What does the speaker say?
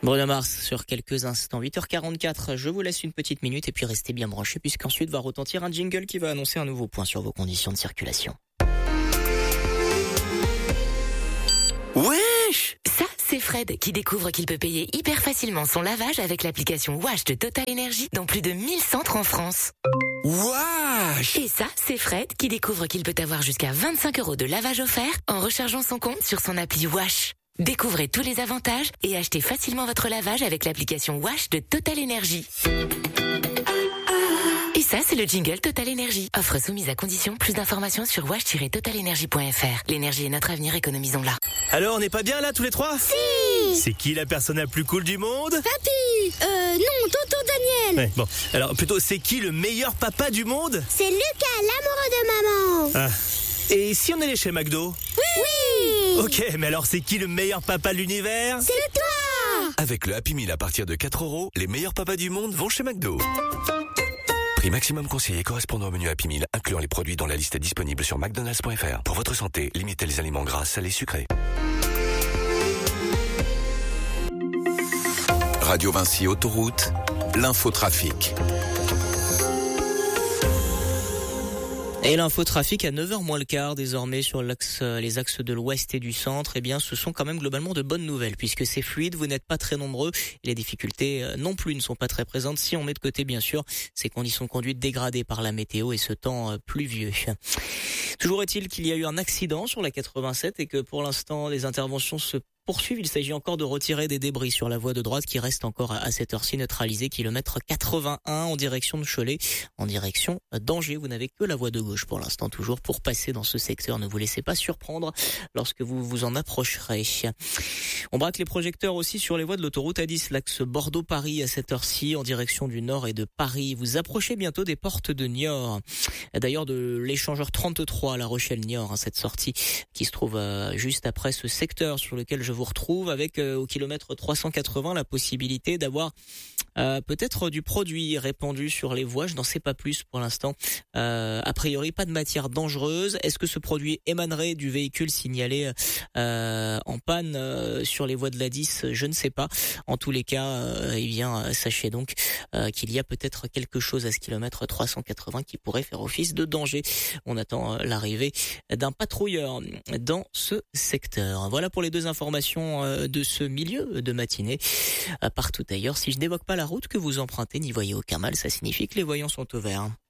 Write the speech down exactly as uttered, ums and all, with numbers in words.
Bruno Mars sur quelques instants. huit heures quarante-quatre, je vous laisse une petite minute et puis restez bien branchés puisqu'ensuite va retentir un jingle qui va annoncer un nouveau point sur vos conditions de circulation. Wesh! Ça, c'est Fred qui découvre qu'il peut payer hyper facilement son lavage avec l'application Wash de Total Energy dans plus de mille centres en France. Wesh! Et ça, c'est Fred qui découvre qu'il peut avoir jusqu'à vingt-cinq euros de lavage offert en rechargeant son compte sur son appli Wash. Découvrez tous les avantages et achetez facilement votre lavage avec l'application Wash de Total Energy. Et ça, c'est le jingle Total Energy. Offre soumise à condition. Plus d'informations sur wash tiret total energy point f r. L'énergie est notre avenir, économisons-la. Alors, on n'est pas bien là tous les trois? Si! C'est qui la personne la plus cool du monde? Papy! Euh, non, tonton Daniel! Ouais, bon. Alors, plutôt, c'est qui le meilleur papa du monde? C'est Lucas, l'amoureux de maman! Ah. Et si on allait chez McDo? Oui! Oui! Ok, mais alors c'est qui le meilleur papa de l'univers? C'est toi! Avec le Happy Meal à partir de quatre euros, les meilleurs papas du monde vont chez McDo. Prix maximum conseillé correspondant au menu Happy Meal, incluant les produits dans la liste disponible sur mcdonalds point f r. Pour votre santé, limitez les aliments gras, salés, sucrés. Radio Vinci Autoroute, l'infotrafic. Et l'infotrafic à neuf heures moins le quart désormais sur l'axe, les axes de l'ouest et du centre, eh bien ce sont quand même globalement de bonnes nouvelles puisque c'est fluide, vous n'êtes pas très nombreux et les difficultés non plus ne sont pas très présentes si on met de côté bien sûr ces conditions de conduite dégradées par la météo et ce temps pluvieux. Toujours est-il qu'il y a eu un accident sur la quatre-vingt-sept et que pour l'instant les interventions se poursuivent. Il s'agit encore de retirer des débris sur la voie de droite qui reste encore à cette heure-ci neutralisée, kilomètre quatre-vingt-un en direction de Cholet, en direction d'Angers. Vous n'avez que la voie de gauche pour l'instant toujours pour passer dans ce secteur. Ne vous laissez pas surprendre lorsque vous vous en approcherez. On braque les projecteurs aussi sur les voies de l'autoroute A dix, l'axe Bordeaux-Paris à cette heure-ci en direction du nord et de Paris. Vous approchez bientôt des portes de Niort. D'ailleurs de l'échangeur trente-trois à La Rochelle-Niort, hein, cette sortie qui se trouve euh, juste après ce secteur sur lequel je vous retrouve avec euh, au kilomètre trois cent quatre-vingts la possibilité d'avoir euh, peut-être du produit répandu sur les voies. Je n'en sais pas plus pour l'instant. Euh, a priori, pas de matière dangereuse. Est-ce que ce produit émanerait du véhicule signalé euh, en panne euh, sur les voies de l'A dix? Je ne sais pas. En tous les cas, euh, eh bien, sachez donc euh, qu'il y a peut-être quelque chose à ce kilomètre trois cent quatre-vingts qui pourrait faire office de danger. On attend euh, l'arrivée d'un patrouilleur dans ce secteur. Voilà pour les deux informations de ce milieu de matinée. Partout ailleurs, si je n'évoque pas la route que vous empruntez, n'y voyez aucun mal, ça signifie que les voyants sont au vert.